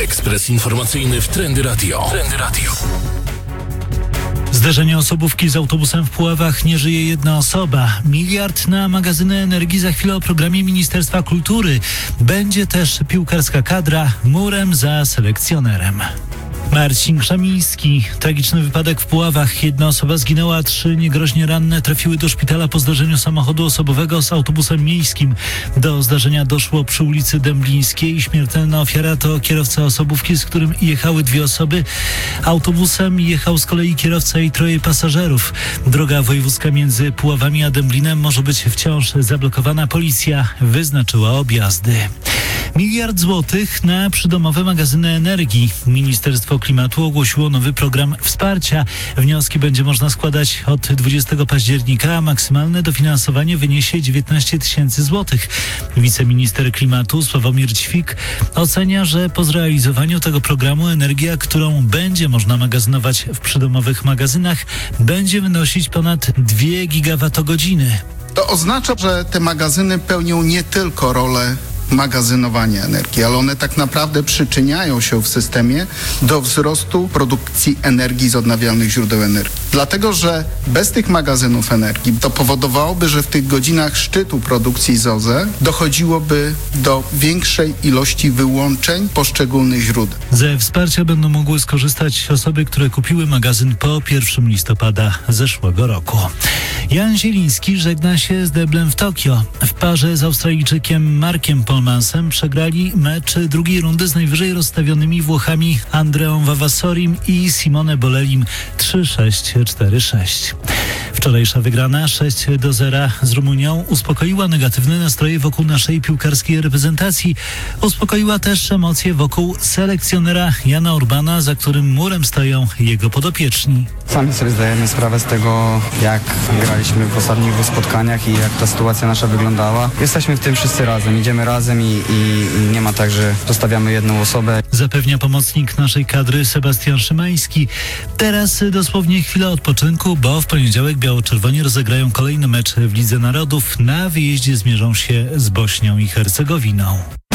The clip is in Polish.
Ekspres informacyjny w Trendy Radio. Zderzenie osobówki z autobusem w Puławach, nie żyje jedna osoba. 1 miliard na magazyny energii, za chwilę o programie Ministerstwa Kultury. Będzie też piłkarska kadra, murem za selekcjonerem. Marcin Krzemiński. Tragiczny wypadek w Puławach. 1 osoba zginęła, 3 niegroźnie ranne trafiły do szpitala po zdarzeniu samochodu osobowego z autobusem miejskim. Do zdarzenia doszło przy ulicy Dęblińskiej. Śmiertelna ofiara to kierowca osobówki, z którym jechały 2 osoby. Autobusem jechał z kolei kierowca i 3 pasażerów. Droga wojewódzka między Puławami a Dęblinem może być wciąż zablokowana. Policja wyznaczyła objazdy. 1 miliard złotych na przydomowe magazyny energii. Ministerstwo Klimatu ogłosiło nowy program wsparcia. Wnioski będzie można składać od 20 października, a maksymalne dofinansowanie wyniesie 19 tysięcy złotych. Wiceminister klimatu Sławomir Ćwik ocenia, że po zrealizowaniu tego programu energia, którą będzie można magazynować w przydomowych magazynach, będzie wynosić ponad 2 gigawatogodziny. To oznacza, że te magazyny pełnią nie tylko rolę magazynowania energii, ale one tak naprawdę przyczyniają się w systemie do wzrostu produkcji energii z odnawialnych źródeł energii. Dlatego, że bez tych magazynów energii to powodowałoby, że w tych godzinach szczytu produkcji z OZE dochodziłoby do większej ilości wyłączeń poszczególnych źródeł. Ze wsparcia będą mogły skorzystać osoby, które kupiły magazyn po 1 listopada zeszłego roku. Jan Zieliński żegna się z deblem w Tokio. W parze z Australijczykiem Markiem Polmansem przegrali mecz drugiej rundy z najwyżej rozstawionymi Włochami Andreą Vavasorim i Simone Bolelim 3-6, 4-6. Wczorajsza wygrana 6-0 z Rumunią uspokoiła negatywne nastroje wokół naszej piłkarskiej reprezentacji. Uspokoiła też emocje wokół selekcjonera Jana Urbana, za którym murem stoją jego podopieczni. Sami sobie zdajemy sprawę z tego, jak graliśmy w ostatnich 2 spotkaniach i jak ta sytuacja nasza wyglądała. Jesteśmy w tym wszyscy razem, idziemy razem i nie ma tak, że zostawiamy jedną osobę. Zapewnia pomocnik naszej kadry Sebastian Szymański. Teraz dosłownie chwila odpoczynku, bo w poniedziałek biało-czerwoni rozegrają kolejny mecz w Lidze Narodów. Na wyjeździe zmierzą się z Bośnią i Hercegowiną.